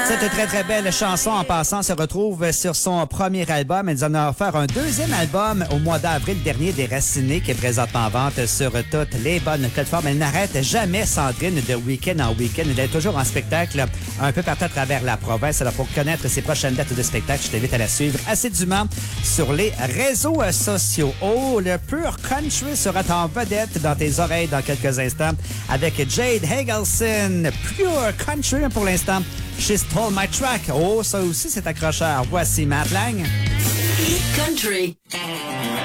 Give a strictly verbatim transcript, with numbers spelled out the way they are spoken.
Cette très très belle chanson en passant se retrouve sur son premier album. Elle nous en a offert un deuxième album au mois d'avril dernier, Déraciné, qui est présentement en vente sur toutes les bonnes plateformes. Elle n'arrête jamais, Sandrine, de week-end en week-end. Elle est toujours en spectacle un peu partout à travers la province. Alors pour connaître ses prochaines dates de spectacle, je t'invite à la suivre assidûment sur les réseaux sociaux. Oh, le pur country sera en vedette dans tes oreilles dans quelques instants avec Jade Hagelson. Pure country pour l'instant. She Stole My Track. Oh, ça aussi, c'est accrocheur. Voici Matt Lang. Country.